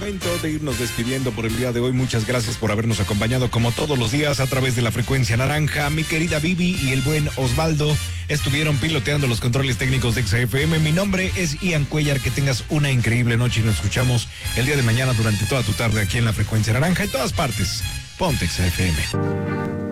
momento de irnos despidiendo por el día de hoy. Muchas gracias por habernos acompañado como todos los días a través de la frecuencia naranja. Mi querida Vivi y el buen Osvaldo estuvieron piloteando los controles técnicos de XFM. Mi nombre es Ian Cuellar. Que tengas una increíble noche y nos escuchamos el día de mañana durante toda tu tarde aquí en la frecuencia naranja en todas partes. Ponte XFM.